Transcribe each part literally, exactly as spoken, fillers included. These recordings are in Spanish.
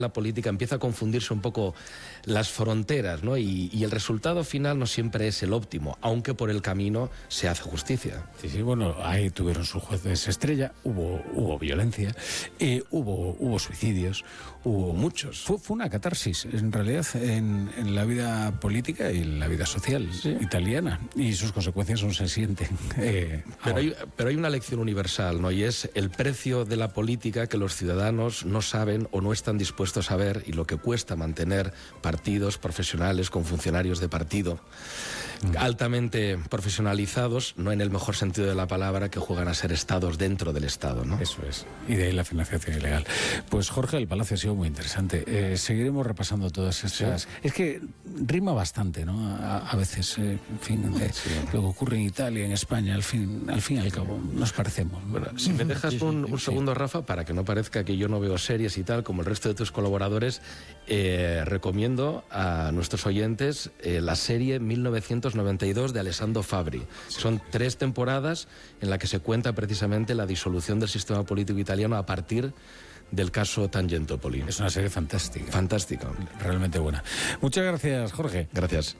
la política empieza a confundirse un poco las fronteras, ¿no? Y, y el resultado final no siempre es el óptimo, aunque por el camino se hace justicia. Sí, sí, bueno, ahí tuvieron sus jueces estrella, hubo, hubo violencia, eh, hubo, hubo suicidios, hubo muchos. Fue, fue una catarsis, en realidad, en, en la vida política y en la vida social sí. italiana, y sus consecuencias aún se sienten. Eh, pero, hay, pero hay una lección universal, ¿no? Y es el precio de la política que los ciudadanos no saben o no están dispuestos a ver, y lo que cuesta mantener partidos profesionales con funcionarios de partido mm. altamente profesionalizados, no en el mejor sentido de la palabra, que juegan a ser estados dentro del Estado, ¿no? Eso es, y de ahí la financiación ilegal. Pues Jorge, el Palacio ha sido muy interesante. Eh, seguiremos repasando todas esas... Sí. Es que rima bastante, ¿no? A, a veces, eh, en fin, de, sí. lo que ocurre en Italia, en España, al fin, al fin y al cabo, nos parecemos. Bueno, si me dejas sí, un, un sí. segundo, Rafa, para que no parezca que yo no veo series y tal, como el resto de tus colaboradores, eh, recomiendo a nuestros oyentes eh, la serie mil novecientos noventa y dos de Alessandro Fabri. Sí. Son tres temporadas en la que se cuenta precisamente la disolución del sistema político italiano a partir del caso Tangentopoli. Es una serie fantástica. Fantástica. Realmente buena. Muchas gracias, Jorge. Gracias.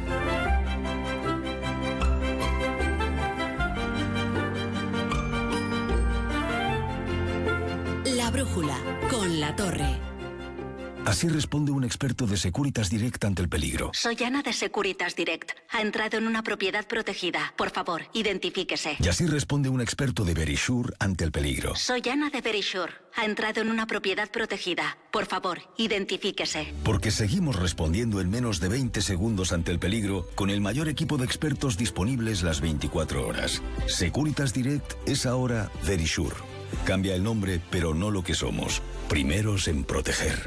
La brújula, con La Torre. Así responde un experto de Securitas Direct ante el peligro. Soy Ana de Securitas Direct. Ha entrado en una propiedad protegida. Por favor, identifíquese. Y así responde un experto de Verisure ante el peligro. Soy Ana de Verisure. Ha entrado en una propiedad protegida. Por favor, identifíquese. Porque seguimos respondiendo en menos de veinte segundos ante el peligro con el mayor equipo de expertos disponibles las veinticuatro horas. Securitas Direct es ahora Verisure. Cambia el nombre, pero no lo que somos. Primeros en proteger.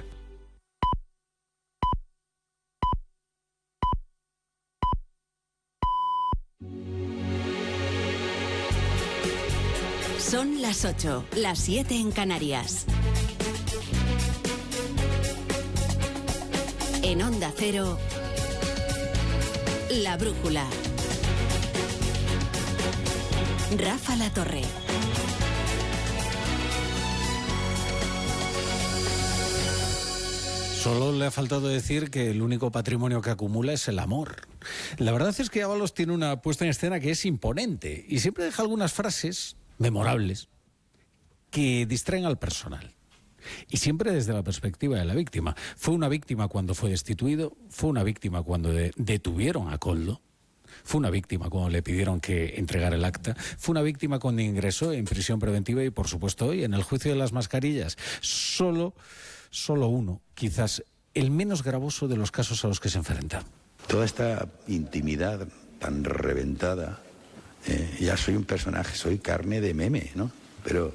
Son las ocho, las siete en Canarias. En Onda Cero, La Brújula. Rafa La Torre. Solo le ha faltado decir que el único patrimonio que acumula es el amor. La verdad es que Ábalos tiene una puesta en escena que es imponente y siempre deja algunas frases memorables que distraen al personal. Y siempre desde la perspectiva de la víctima. Fue una víctima cuando fue destituido, fue una víctima cuando de- detuvieron a Koldo, fue una víctima cuando le pidieron que entregara el acta, fue una víctima cuando ingresó en prisión preventiva y, por supuesto, hoy en el juicio de las mascarillas. Solo, solo uno, quizás el menos gravoso de los casos a los que se enfrenta. Toda esta intimidad tan reventada, eh, ya soy un personaje, soy carne de meme, ¿no? Pero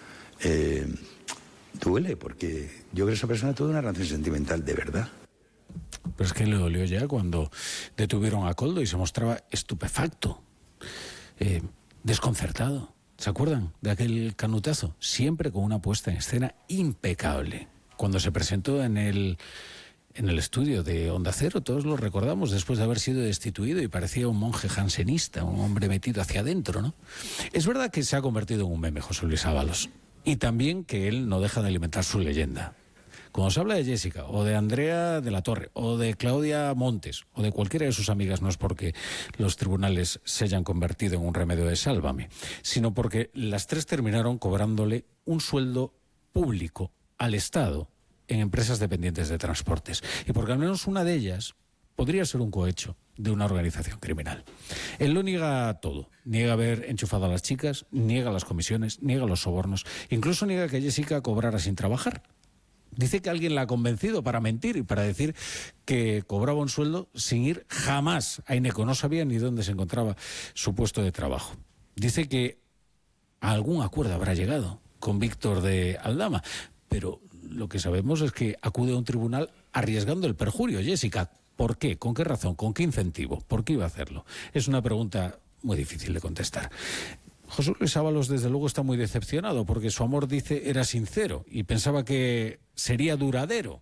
eh, duele, porque yo creo que esa persona tuvo una relación sentimental de verdad. Pero es que le dolió ya cuando detuvieron a Koldo y se mostraba estupefacto, eh, desconcertado. ¿Se acuerdan de aquel canutazo? Siempre con una puesta en escena impecable. Cuando se presentó en el, en el estudio de Onda Cero, todos lo recordamos, después de haber sido destituido y parecía un monje jansenista, un hombre metido hacia adentro, ¿no? Es verdad que se ha convertido en un meme, José Luis Ábalos, y también que él no deja de alimentar su leyenda. Cuando se habla de Jessica, o de Andrea de la Torre, o de Claudia Montes, o de cualquiera de sus amigas, no es porque los tribunales se hayan convertido en un remedio de sálvame, sino porque las tres terminaron cobrándole un sueldo público al Estado en empresas dependientes de transportes. Y porque al menos una de ellas podría ser un cohecho de una organización criminal. Él lo niega todo. Niega haber enchufado a las chicas, niega las comisiones, niega los sobornos, incluso niega que Jessica cobrara sin trabajar. Dice que alguien la ha convencido para mentir y para decir que cobraba un sueldo sin ir jamás a INECO. No sabía ni dónde se encontraba su puesto de trabajo. Dice que a algún acuerdo habrá llegado con Víctor de Aldama, pero lo que sabemos es que acude a un tribunal arriesgando el perjurio. Jessica, ¿por qué? ¿Con qué razón? ¿Con qué incentivo? ¿Por qué iba a hacerlo? Es una pregunta muy difícil de contestar. José Luis Ábalos, desde luego, está muy decepcionado porque su amor, dice, era sincero y pensaba que sería duradero.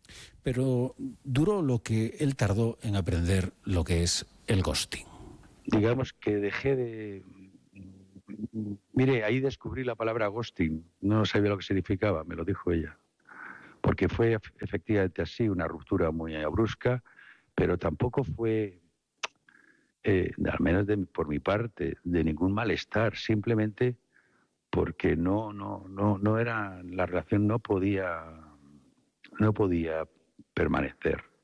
Pero duró lo que él tardó en aprender lo que es el ghosting. Digamos que dejé de... Mire, ahí descubrí la palabra ghosting. No sabía lo que significaba, me lo dijo ella. porque fue efectivamente así, una ruptura muy brusca, pero tampoco fue, eh, al menos de, por mi parte, de ningún malestar, simplemente porque no, no, no, no era, la relación no podía, no podía permanecer.